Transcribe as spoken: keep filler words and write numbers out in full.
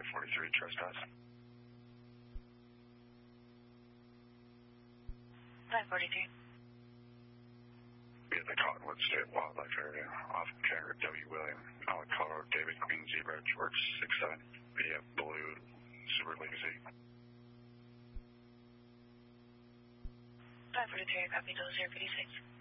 forty-three, trespass. five forty-three. We have the Cottonwood State Wildlife Area off Carrot W. William, Alec Colorado, David Queen Zebra, George six seven, V F Blue, Super Legacy. five forty-three, copy, double zero fifty-six.